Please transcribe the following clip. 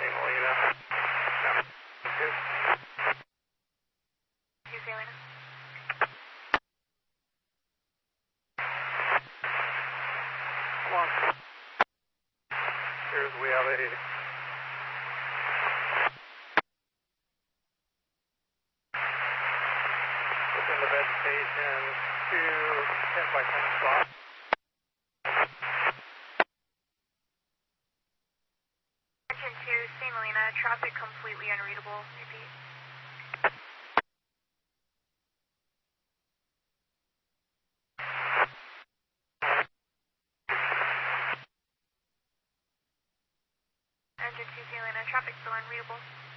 Molina. Two Salina. Come on. Here's, we have a within the vegetation, 2 10 by 10 spots. Attention to St. Molina, traffic completely unreadable. Repeat. Attention to St. Molina, traffic still unreadable.